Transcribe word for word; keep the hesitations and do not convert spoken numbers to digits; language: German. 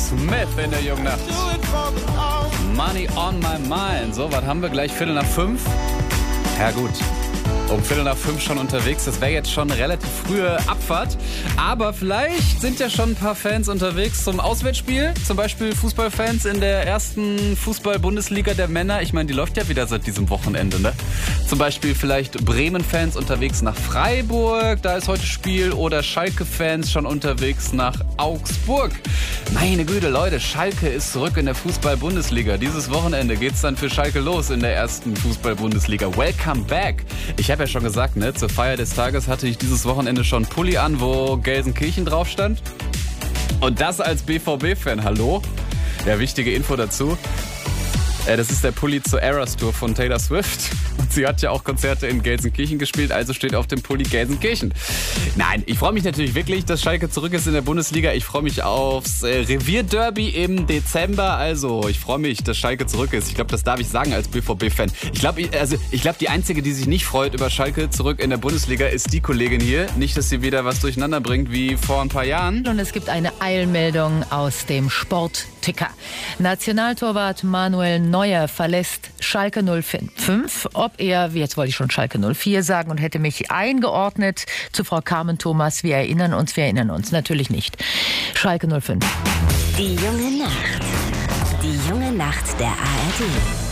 Smith in der Jungnacht. Money on my mind. So, was haben wir gleich? Viertel nach fünf? Ja gut. Um Viertel nach fünf schon unterwegs. Das wäre jetzt schon eine relativ frühe Abfahrt. Aber vielleicht sind ja schon ein paar Fans unterwegs zum Auswärtsspiel. Zum Beispiel Fußballfans in der ersten Fußball-Bundesliga der Männer. Ich meine, die läuft ja wieder seit diesem Wochenende, ne? Zum Beispiel vielleicht Bremen-Fans unterwegs nach Freiburg. Da ist heute Spiel. Oder Schalke-Fans schon unterwegs nach Augsburg. Meine Güte, Leute, Schalke ist zurück in der Fußball-Bundesliga. Dieses Wochenende geht's dann für Schalke los in der ersten Fußball-Bundesliga. Welcome back. Ich habe ja schon gesagt, ne, zur Feier des Tages hatte ich dieses Wochenende schon einen Pulli an, wo Gelsenkirchen drauf stand. Und das als B V B-Fan, hallo? Ja, wichtige Info dazu. Äh, das ist der Pulli zur Eras Tour von Taylor Swift. Und sie hat ja auch Konzerte in Gelsenkirchen gespielt, also steht auf dem Pulli Gelsenkirchen. Nein, ich freue mich natürlich wirklich, dass Schalke zurück ist in der Bundesliga. Ich freue mich aufs äh, Revierderby im Dezember. Also, ich freue mich, dass Schalke zurück ist. Ich glaube, das darf ich sagen als B V B-Fan. Ich glaube, also, ich glaube, die Einzige, die sich nicht freut über Schalke zurück in der Bundesliga, ist die Kollegin hier. Nicht, dass sie wieder was durcheinander bringt wie vor ein paar Jahren. Und es gibt eine Eilmeldung aus dem Sportticker. Nationaltorwart Manuel Neuer verlässt Schalke null fünf. Ob er, jetzt wollte ich schon Schalke null vier sagen und hätte mich eingeordnet zu Frau Carmen Thomas. Wir erinnern uns, wir erinnern uns. Natürlich nicht. Schalke null fünf. Die junge Nacht. Die junge Nacht der A R D.